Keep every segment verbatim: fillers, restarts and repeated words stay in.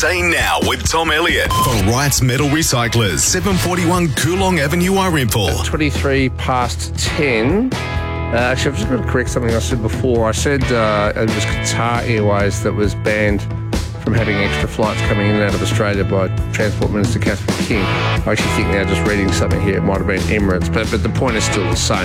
Stay now with Tom Elliott for Wright's Metal Recyclers, seven forty-one Coolong Avenue, Arimpool. twenty-three past ten. Uh, actually, I've just got to correct something I said before. I said uh, it was Qatar Airways that was banned from having extra flights coming in and out of Australia by Transport Minister Catherine King. I actually think now, just reading something here, it might have been Emirates, but, but the point is still the same,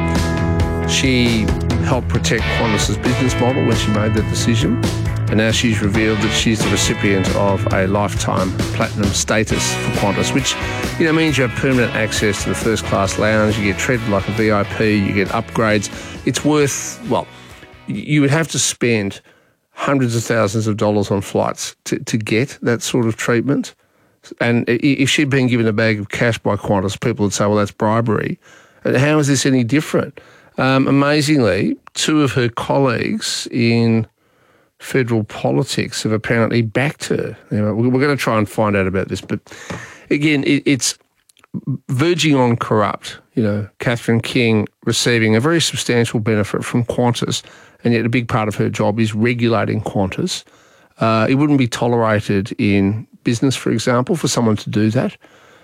that she helped protect Qantas's business model when she made that decision. And now she's revealed that she's the recipient of a lifetime platinum status for Qantas, which, you know, means you have permanent access to the first class lounge, you get treated like a V I P, you get upgrades. It's worth, well, you would have to spend hundreds of thousands of dollars on flights to, to get that sort of treatment. And if she'd been given a bag of cash by Qantas, people would say, well, that's bribery. And how is this any different? Um, amazingly, two of her colleagues in federal politics have apparently backed her. You know, we're going to try and find out about this, but again, it, it's verging on corrupt. You know, Catherine King receiving a very substantial benefit from Qantas, and yet a big part of her job is regulating Qantas. Uh, it wouldn't be tolerated in business, for example, for someone to do that.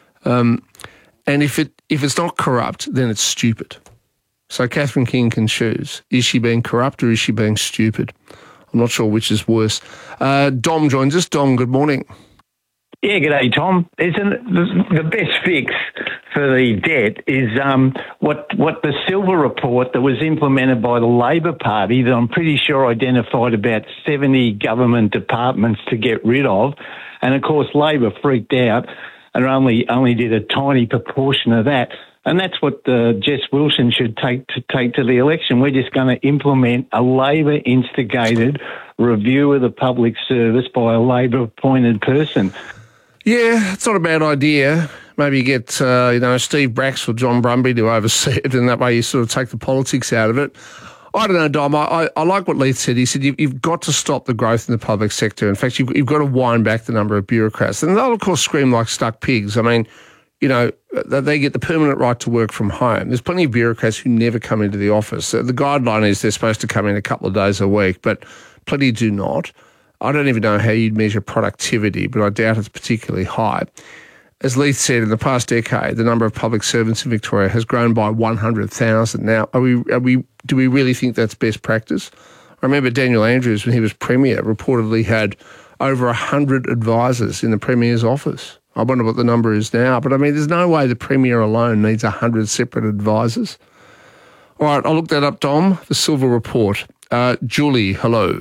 Um, and if it if it's not corrupt, then it's stupid. So Catherine King can choose. Is she being corrupt or is she being stupid? I'm not sure which is worse. Uh, Dom joins us. Dom, good morning. Yeah, g'day, Tom. Isn't the, the best fix for the debt is um, what what the Silver Report that was implemented by the Labor Party that I'm pretty sure identified about seventy government departments to get rid of, and of course Labor freaked out and only only did a tiny proportion of that. And that's what uh, Jess Wilson should take to take to the election. We're just going to implement a Labor-instigated review of the public service by a Labor-appointed person. Yeah, it's not a bad idea. Maybe you get, uh, you know, Steve Bracks or John Brumby to oversee it, and that way you sort of take the politics out of it. I don't know, Dom. I, I, I like what Leith said. He said you've, you've got to stop the growth in the public sector. In fact, you've, you've got to wind back the number of bureaucrats. And they'll, of course, scream like stuck pigs. I mean, you know, they get the permanent right to work from home. There's plenty of bureaucrats who never come into the office. The guideline is they're supposed to come in a couple of days a week, but plenty do not. I don't even know how you'd measure productivity, but I doubt it's particularly high. As Leith said, in the past decade, the number of public servants in Victoria has grown by one hundred thousand. Now, are we, are we, do we really think that's best practice? I remember Daniel Andrews, when he was Premier, reportedly had over one hundred advisors in the Premier's office. I wonder what the number is now. But, I mean, there's no way the Premier alone needs one hundred separate advisors. All right, I'll look that up, Dom, the Silver Report. Uh, Julie, hello.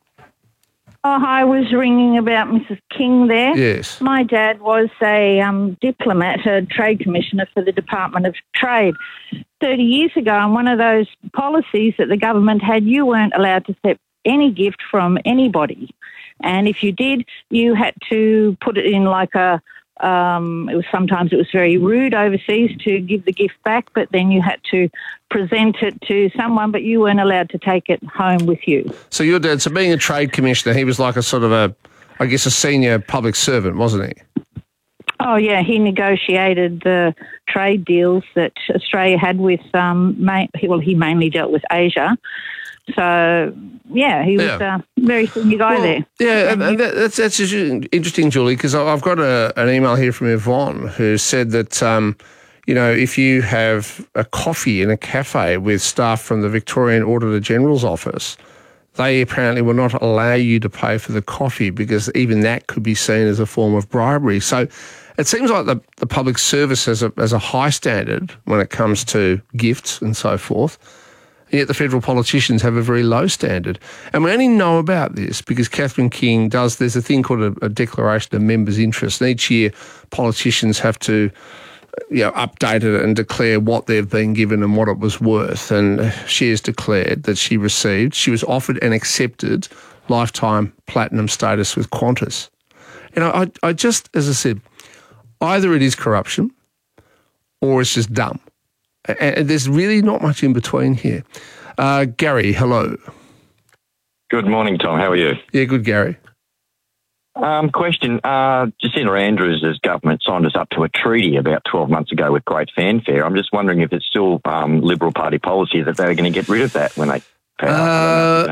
Oh, hi, I was ringing about Missus King there. Yes. My dad was a um, diplomat, a trade commissioner for the Department of Trade thirty years ago, and one of those policies that the government had, you weren't allowed to accept any gift from anybody. And if you did, you had to put it in like a, um, it was sometimes it was very rude overseas to give the gift back, but then you had to present it to someone, but you weren't allowed to take it home with you. So your dad, so being a trade commissioner, he was like a sort of a, I guess, a senior public servant, wasn't he? Oh, yeah, he negotiated the trade deals that Australia had with, um, ma- well, he mainly dealt with Asia. So, yeah, he was yeah. a very senior guy well, there. Yeah, and, and that, that's that's interesting, Julie, because I've got a, an email here from Yvonne who said that, um, you know, if you have a coffee in a cafe with staff from the Victorian Auditor General's office, they apparently will not allow you to pay for the coffee because even that could be seen as a form of bribery. So it seems like the, the public service has a, has a high standard when it comes to gifts and so forth. Yet the federal politicians have a very low standard. And we only know about this because Catherine King does, there's a thing called a, a declaration of members' interest. And each year politicians have to, you know, update it and declare what they've been given and what it was worth. And she has declared that she received, she was offered and accepted lifetime platinum status with Qantas. And I, I just, as I said, either it is corruption or it's just dumb. And there's really not much in between here. Uh, Gary, hello. Good morning, Tom. How are you? Yeah, good, Gary. Um, question. Uh, Jacinda Andrews' government signed us up to a treaty about twelve months ago with great fanfare. I'm just wondering if it's still um, Liberal Party policy that they're going to get rid of that when they pay uh,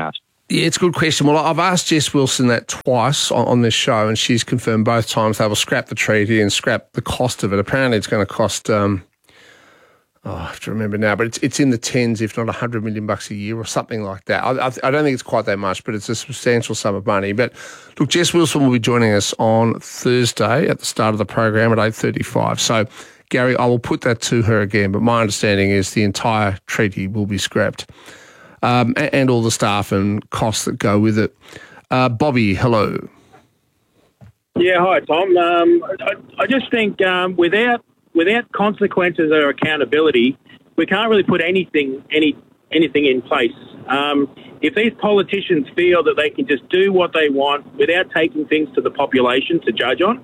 Yeah, it's a good question. Well, I've asked Jess Wilson that twice on, on this show, and she's confirmed both times they will scrap the treaty and scrap the cost of it. Apparently it's going to cost, um, oh, I have to remember now, but it's it's in the tens, if not a hundred million bucks a year or something like that. I, I, I don't think it's quite that much, but it's a substantial sum of money. But look, Jess Wilson will be joining us on Thursday at the start of the program at eight thirty-five. So, Gary, I will put that to her again, but my understanding is the entire treaty will be scrapped. Um, and, and all the staff and costs that go with it. Uh, Bobby, hello. Yeah, hi, Tom. Um, I, I just think um, without without consequences or accountability, we can't really put anything any anything in place. Um, if these politicians feel that they can just do what they want without taking things to the population to judge on,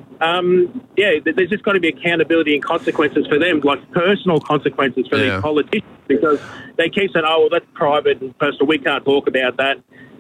um, yeah, there's just got to be accountability and consequences for them, like personal consequences for yeah. these politicians, because they keep saying, oh, well, that's private and personal, we can't talk about that.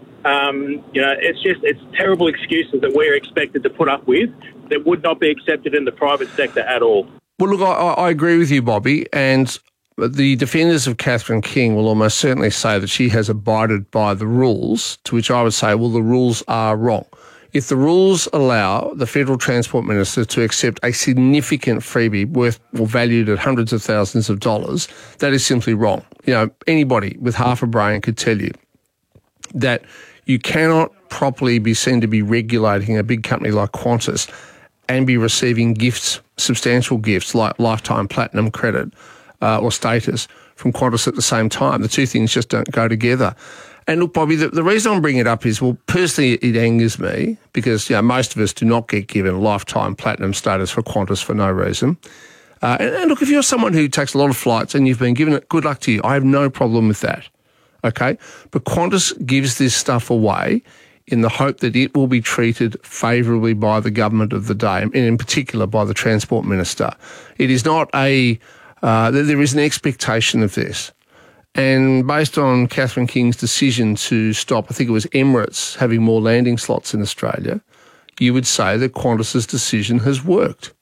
Um, you know, it's just, it's terrible excuses that we're expected to put up with that would not be accepted in the private sector at all. Well, look, I, I agree with you, Bobby, and the defenders of Catherine King will almost certainly say that she has abided by the rules, to which I would say, well, the rules are wrong. If the rules allow the Federal Transport Minister to accept a significant freebie worth or valued at hundreds of thousands of dollars, that is simply wrong. You know, anybody with half a brain could tell you that you cannot properly be seen to be regulating a big company like Qantas and be receiving gifts, substantial gifts like lifetime platinum credit uh, or status from Qantas at the same time. The two things just don't go together. And look, Bobby, the, the reason I'm bringing it up is, well, personally, it angers me because, you know, most of us do not get given lifetime platinum status for Qantas for no reason. Uh, and, and look, if you're someone who takes a lot of flights and you've been given it, good luck to you. I have no problem with that, okay? But Qantas gives this stuff away in the hope that it will be treated favourably by the government of the day, and in particular by the Transport Minister. It is not a, uh, there is an expectation of this. And based on Catherine King's decision to stop, I think it was Emirates having more landing slots in Australia, you would say that Qantas's decision has worked.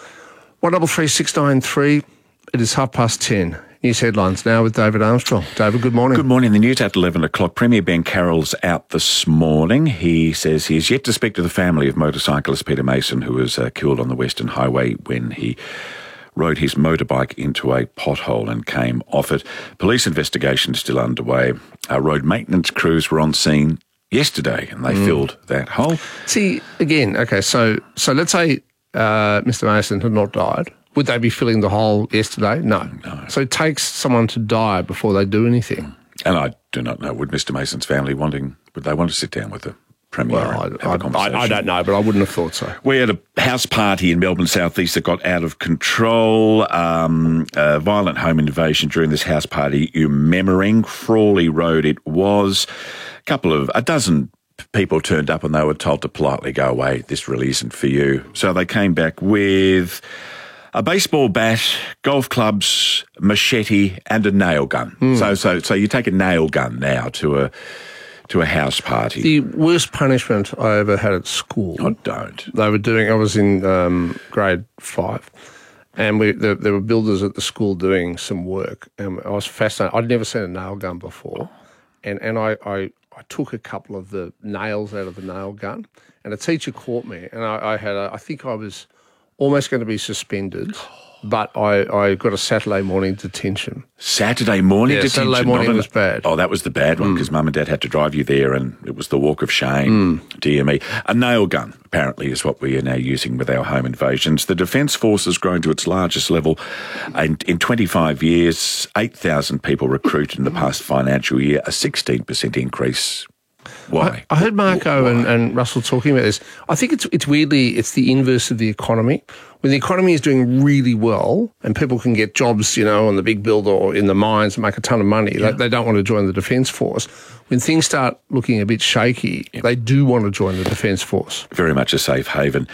one double three six nine three, it is half past ten. News headlines now with David Armstrong. David, good morning. Good morning. The news at eleven o'clock. Premier Ben Carroll's out this morning. He says he is yet to speak to the family of motorcyclist Peter Mason, who was uh, killed on the Western Highway when he rode his motorbike into a pothole and came off it. Police investigation is still underway. Our road maintenance crews were on scene yesterday and they mm. filled that hole. See, again, okay, so so let's say uh, Mister Mason had not died. Would they be filling the hole yesterday? No. no. So it takes someone to die before they do anything. And I do not know, would Mister Mason's family wanting, would they want to sit down with the Premier well, and I, have a conversation? I, I don't know, but I wouldn't have thought so. We had a house party in Melbourne South East that got out of control. Um, a violent home invasion during this house party. Umemmering, Frawley Road it was. A couple of, a dozen people turned up and they were told to politely go away. This really isn't for you. So they came back with a baseball bat, golf clubs, machete and a nail gun. Mm. So, so, so you take a nail gun now to a to a house party. The worst punishment I ever had at school. I don't. They were doing, I was in um, grade five, and we there, there were builders at the school doing some work, and I was fascinated. I'd never seen a nail gun before, and, and I, I, I took a couple of the nails out of the nail gun, and a teacher caught me, and I, I had a, I think I was almost going to be suspended. But I, I got a Saturday morning detention. Saturday morning yeah, detention? Saturday morning was bad. Oh, that was the bad one because mm. Mum and Dad had to drive you there and it was the walk of shame. Mm. Dear me. A nail gun, apparently, is what we are now using with our home invasions. The Defence Force has grown to its largest level and in twenty-five years. eight thousand people recruited in the past financial year, a sixteen percent increase. Why? I, I heard Marco and, and Russell talking about this. I think it's it's weirdly, it's the inverse of the economy. When the economy is doing really well and people can get jobs, you know, on the big builder or in the mines and make a ton of money, yeah. they, they don't want to join the Defence Force. When things start looking a bit shaky, yeah. they do want to join the Defence Force. Very much a safe haven.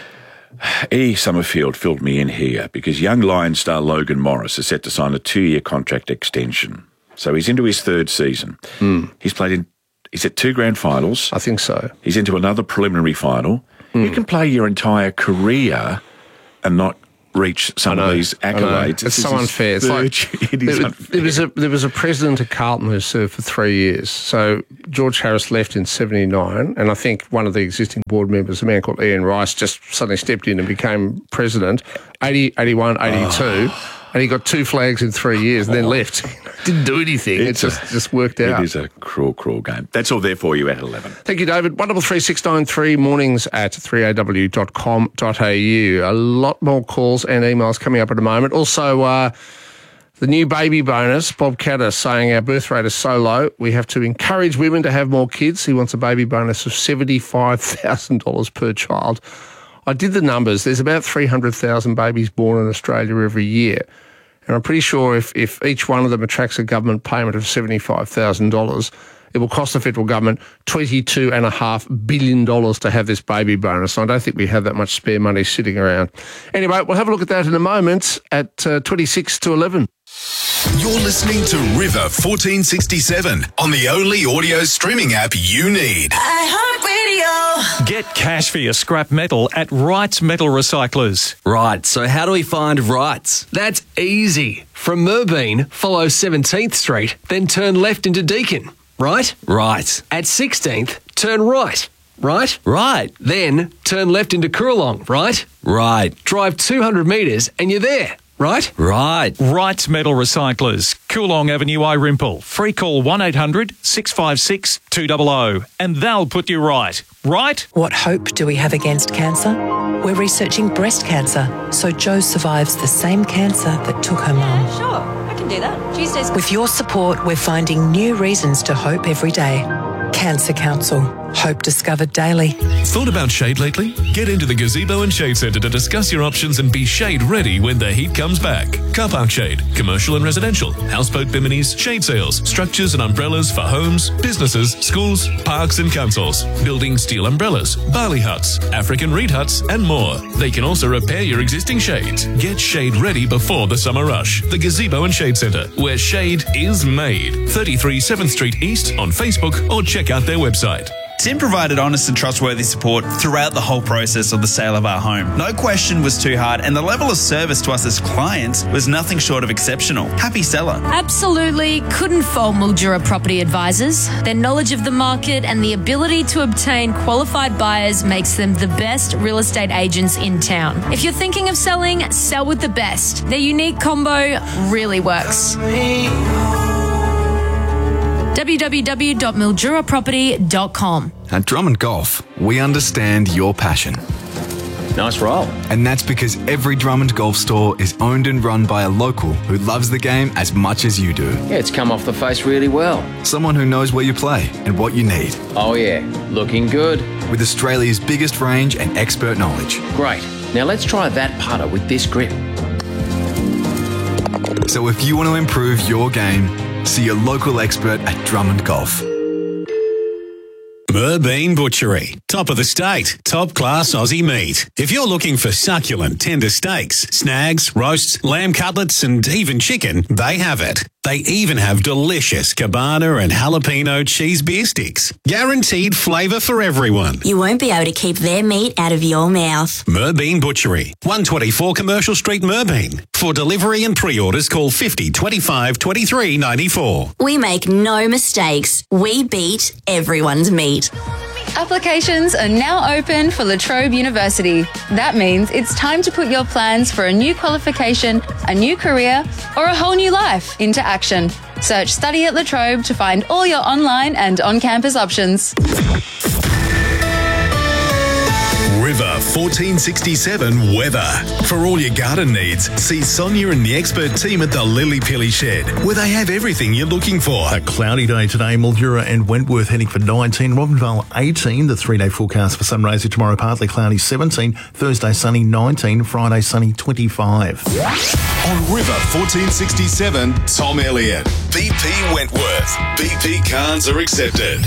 E. Summerfield filled me in here because young Lion star Logan Morris is set to sign a two-year contract extension. So he's into his third season. Mm. He's played in He's at two grand finals. I think so. He's into another preliminary final. Mm. You can play your entire career and not reach some I know, of these I know. accolades. It's This so is unfair. It's like, third- it is there, unfair. there was a there was a president of Carlton who served for three years. So George Harris left in seventy-nine, and I think one of the existing board members, a man called Ian Rice, just suddenly stepped in and became president. eighty, eighty-one, eighty-two, Oh. and he got two flags in three years and then left. Didn't do anything. It's it just a- just worked out. It is a cruel, cruel game. That's all there for you at eleven. Thank you, David. one three three six nine three, mornings at three a w dot com dot a u. A lot more calls and emails coming up in a moment. Also, uh, the new baby bonus, Bob Catter saying our birth rate is so low, we have to encourage women to have more kids. He wants a baby bonus of seventy-five thousand dollars per child. I did the numbers. There's about three hundred thousand babies born in Australia every year. And I'm pretty sure if, if each one of them attracts a government payment of seventy-five thousand dollars, it will cost the federal government twenty-two point five billion dollars to have this baby bonus. I don't think we have that much spare money sitting around. Anyway, we'll have a look at that in a moment at uh, twenty-six to eleven. You're listening to River fourteen sixty-seven on the only audio streaming app you need. iHeartRadio. Get cash for your scrap metal at Wrights Metal Recyclers. Right, so how do we find Wrights? That's easy. From Merbein, follow seventeenth Street, then turn left into Deakin. Right? Right. At sixteenth, turn right. Right? Right. Then turn left into Coorong. Right? Right. Drive two hundred metres and you're there. Right? Right. Wrights Metal Recyclers, Coolong Avenue, Irimple. Free call one eight hundred six five six two zero zero and they'll put you right. Right? What hope do we have against cancer? We're researching breast cancer, so Jo survives the same cancer that took her mum. Sure, I can do that. Tuesdays. With your support, we're finding new reasons to hope every day. Cancer Council. Hope discovered daily. Thought about shade lately? Get into the Gazebo and Shade Centre to discuss your options and be shade ready when the heat comes back. Car park shade, commercial and residential, houseboat biminis, shade sails, structures and umbrellas for homes, businesses, schools, parks and councils, building steel umbrellas, barley huts, African reed huts and more. They can also repair your existing shades. Get shade ready before the summer rush. The Gazebo and Shade Centre, where shade is made. thirty-three seventh Street East on Facebook or check out their website. Tim provided honest and trustworthy support throughout the whole process of the sale of our home. No question was too hard, and the level of service to us as clients was nothing short of exceptional. Happy seller. Absolutely couldn't fault Mildura Property Advisors. Their knowledge of the market and the ability to obtain qualified buyers makes them the best real estate agents in town. If you're thinking of selling, sell with the best. Their unique combo really works. w w w dot mildura property dot com. At Drummond Golf, we understand your passion. Nice roll. And that's because every Drummond Golf store is owned and run by a local who loves the game as much as you do. Yeah, it's come off the face really well. Someone who knows where you play and what you need. Oh yeah, looking good. With Australia's biggest range and expert knowledge. Great. Now let's try that putter with this grip. So if you want to improve your game, see your local expert at Drummond Golf. Merbein Butchery. Top of the state. Top class Aussie meat. If you're looking for succulent, tender steaks, snags, roasts, lamb cutlets, and even chicken, they have it. They even have delicious cabana and jalapeno cheese beer sticks. Guaranteed flavour for everyone. You won't be able to keep their meat out of your mouth. Merbein Butchery. one twenty-four Commercial Street, Merbein. For delivery and pre-orders, call fifty twenty-five twenty-three ninety-four. We make no mistakes. We beat everyone's meat. Applications are now open for La Trobe University. That means it's time to put your plans for a new qualification, a new career, or a whole new life into action. Search Study at La Trobe to find all your online and on-campus options. River fourteen sixty-seven weather. For all your garden needs, see Sonia and the expert team at the Lily Pilly Shed, where they have everything you're looking for. A cloudy day today. Mildura and Wentworth heading for nineteen. Robinvale eighteen. The three-day forecast for Sunraysia tomorrow partly cloudy seventeen. Thursday sunny nineteen. Friday sunny twenty-five. On River fourteen sixty-seven, Tom Elliott. B P Wentworth. B P cards are accepted.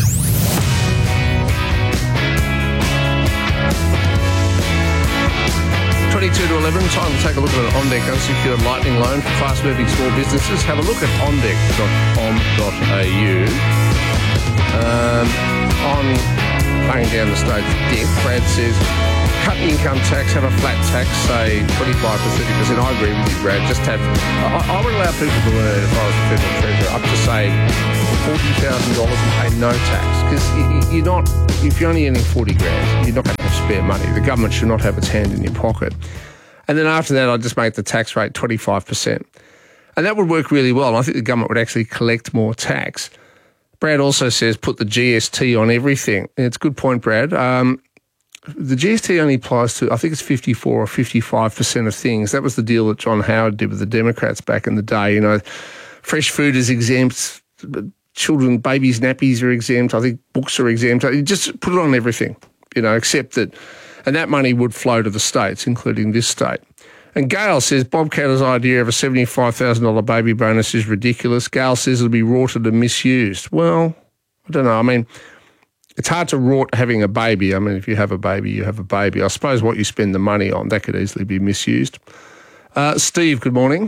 twenty-two to eleven, time to take a look at an OnDeck unsecured lightning loan for fast-moving small businesses. Have a look at on deck dot com dot a u. Um, on laying down the stage debt, Brad says, cut income tax, have a flat tax, say twenty-five to thirty percent. I agree with you, Brad. Just have, I, I would allow people to earn, if I was the federal treasurer, up to say forty thousand dollars and pay no tax. Because you're not, if you're only earning forty grand, you're not going to have spare money. The government should not have its hand in your pocket. And then after that, I'd just make the tax rate twenty-five percent. And that would work really well. And I think the government would actually collect more tax. Brad also says put the G S T on everything. It's a good point, Brad. Um, the G S T only applies to, I think it's fifty-four or fifty-five percent of things. That was the deal that John Howard did with the Democrats back in the day. You know, fresh food is exempt, children, babies' nappies are exempt, I think books are exempt. You just put it on everything, you know, except that, and that money would flow to the states, including this state. And Gail says Bob Katter's idea of a seventy-five thousand dollars baby bonus is ridiculous. Gail says it'll be rorted and misused. Well, I don't know. I mean, it's hard to rort having a baby. I mean, if you have a baby, you have a baby. I suppose what you spend the money on, that could easily be misused. Uh, Steve, good morning.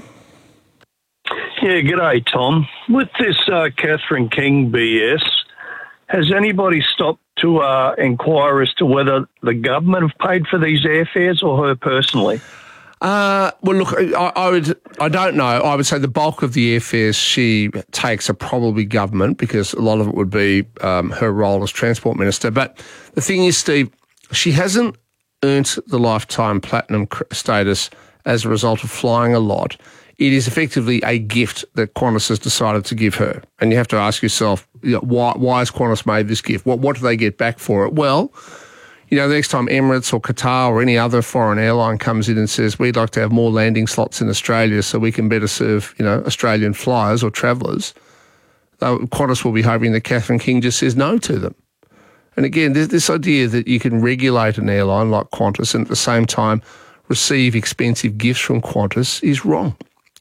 Yeah, g'day, Tom. With this uh, Catherine King B S, has anybody stopped to uh, inquire as to whether the government have paid for these airfares or her personally? Uh, well, look, I, I would, I don't know. I would say the bulk of the airfares she takes are probably government because a lot of it would be um, her role as Transport Minister. But the thing is, Steve, she hasn't earned the lifetime platinum status as a result of flying a lot. It is effectively a gift that Qantas has decided to give her. And you have to ask yourself, you know, why, why has Qantas made this gift? What, what do they get back for it? Well, you know, the next time Emirates or Qatar or any other foreign airline comes in and says, we'd like to have more landing slots in Australia so we can better serve, you know, Australian flyers or travellers, Qantas will be hoping that Catherine King just says no to them. And again, there's this idea that you can regulate an airline like Qantas and at the same time receive expensive gifts from Qantas is wrong.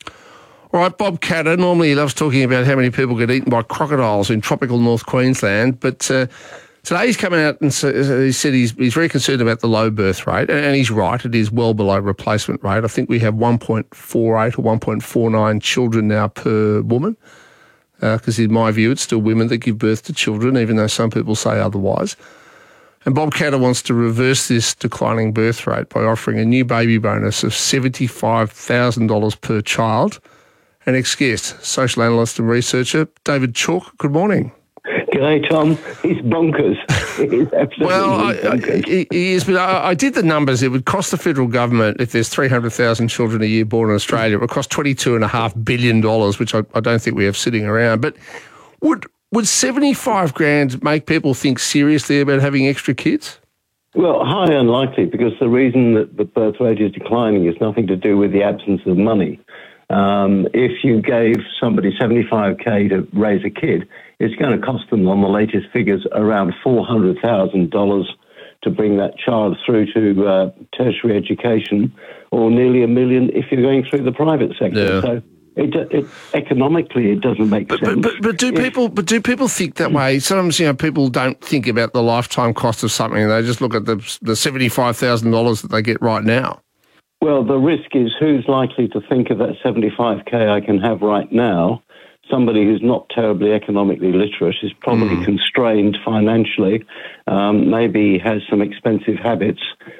All right, Bob Katter, normally he loves talking about how many people get eaten by crocodiles in tropical North Queensland, but uh, today he's come out and he said he's, he's very concerned about the low birth rate, and he's right, it is well below replacement rate. I think we have one point four eight or one point four nine children now per woman, because uh, in my view it's still women that give birth to children, even though some people say otherwise. And Bob Katter wants to reverse this declining birth rate by offering a new baby bonus of seventy-five thousand dollars per child. And next guest, social analyst and researcher, David Chalk. Good morning. G'day, Tom. He's bonkers. He's absolutely well, I, bonkers. I, he is, but I, I did the numbers. It would cost the federal government, if there's three hundred thousand children a year born in Australia, it would cost twenty-two point five billion dollars, which I, I don't think we have sitting around. But would would seventy-five grand make people think seriously about having extra kids? Well, highly unlikely, because the reason that the birth rate is declining is nothing to do with the absence of money. Um, if you gave somebody seventy-five K to raise a kid, it's going to cost them, on the latest figures, around four hundred thousand dollars to bring that child through to uh, tertiary education, or nearly a million if you're going through the private sector. Yeah. So it, it, economically, it doesn't make but, sense. But, but, but do if, people? But do people think that way? Sometimes, you know, people don't think about the lifetime cost of something. They just look at the the seventy-five thousand dollars that they get right now. Well, the risk is who's likely to think of that seventy-five K I can have right now. Somebody who's not terribly economically literate is probably mm. constrained financially, um, maybe has some expensive habits.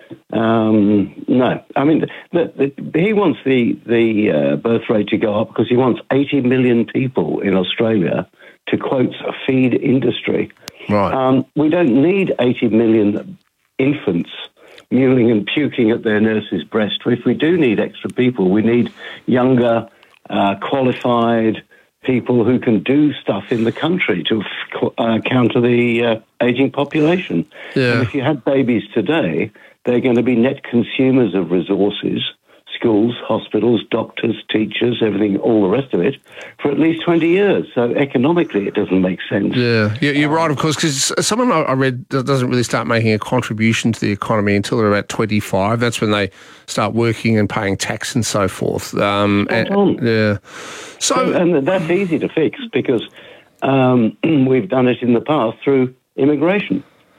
Um, no, I mean, the, the, he wants the, the uh, birth rate to go up because he wants eighty million people in Australia to, quote, feed industry. Right. Um, we don't need eighty million infants mewling and puking at their nurse's breast. If we do need extra people, we need younger, uh, qualified people who can do stuff in the country to uh, counter the uh, ageing population. Yeah. And if you had babies today, they're going to be net consumers of resources, schools, hospitals, doctors, teachers, everything, all the rest of it, for at least twenty years. So economically, it doesn't make sense. Yeah, you're right, of course, because someone I read doesn't really start making a contribution to the economy until they're about twenty-five. That's when they start working and paying tax and so forth. Um, and, yeah. So, so, and that's easy to fix because um, we've done it in the past through immigration.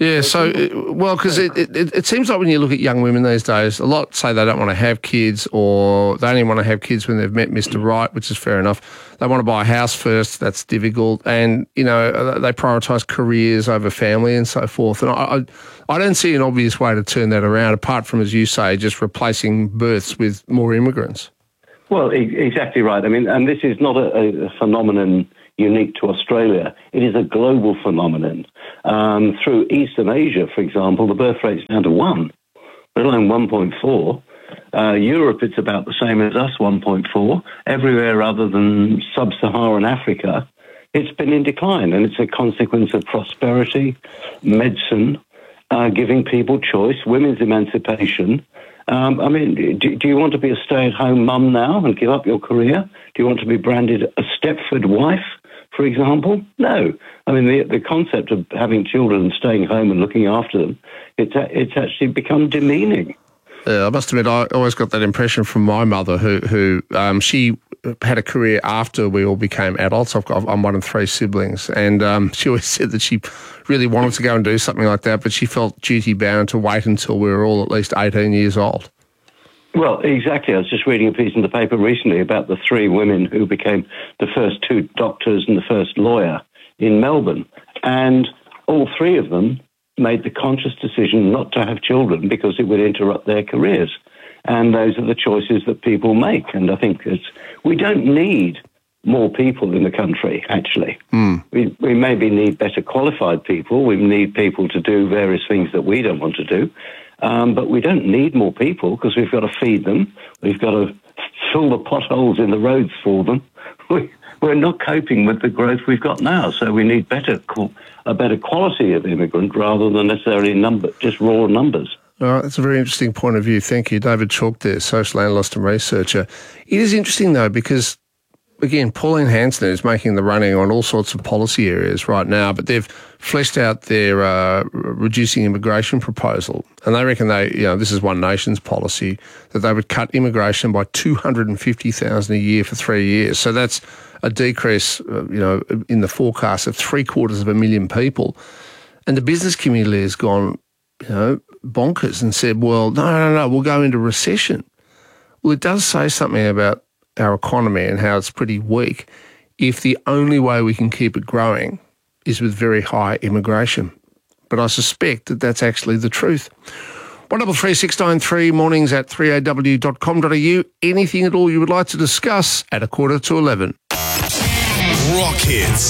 Yeah, so, uh, well, because it, it, it seems like when you look at young women these days, a lot say they don't want to have kids, or they only want to have kids when they've met Mister Right, which is fair enough. They want to buy a house first, that's difficult. And, you know, they prioritise careers over family and so forth. And I, I, I don't see an obvious way to turn that around, apart from, as you say, just replacing births with more immigrants. Well, e- exactly right. I mean, and this is not a, a phenomenon unique to Australia. It is a global phenomenon. Um, through Eastern Asia, for example, the birth rate's down to one, let alone one point four. Uh, Europe, it's about the same as us, one point four. Everywhere other than sub-Saharan Africa, it's been in decline, and it's a consequence of prosperity, medicine, uh, giving people choice, women's emancipation. Um, I mean, do, do you want to be a stay-at-home mum now and give up your career? Do you want to be branded a Stepford wife, for example? No. I mean, the, the concept of having children and staying home and looking after them, it's, it's actually become demeaning. Uh, I must admit, I always got that impression from my mother, who who um, she had a career after we all became adults. I've got, I'm one of three siblings, and um, she always said that she really wanted to go and do something like that, but she felt duty-bound to wait until we were all at least eighteen years old. Well, exactly. I was just reading a piece in the paper recently about the three women who became the first two doctors and the first lawyer in Melbourne, and all three of them made the conscious decision not to have children because it would interrupt their careers. And those are the choices that people make. And I think it's, we don't need more people in the country, actually. Mm. We, we maybe need better qualified people. We need people to do various things that we don't want to do. Um, but we don't need more people because we've got to feed them. We've got to fill the potholes in the roads for them. We, we're not coping with the growth we've got now, so we need better a better quality of immigrant rather than necessarily number, just raw numbers. All right, that's a very interesting point of view. Thank you. David Chalk there, social analyst and researcher. It is interesting, though, because, again, Pauline Hanson is making the running on all sorts of policy areas right now, but they've fleshed out their uh, reducing immigration proposal, and they reckon they, you know, this is One Nation's policy, that they would cut immigration by two hundred fifty thousand a year for three years. So that's a decrease, uh, you know, in the forecast of three quarters of a million people. And the business community has gone, you know, bonkers and said, well, no, no, no, we'll go into recession. Well, it does say something about our economy and how it's pretty weak if the only way we can keep it growing is with very high immigration. But I suspect that that's actually the truth. one double three six nine three, mornings at three a w dot com dot a u. Anything at all you would like to discuss at a quarter to eleven. Rock Hits.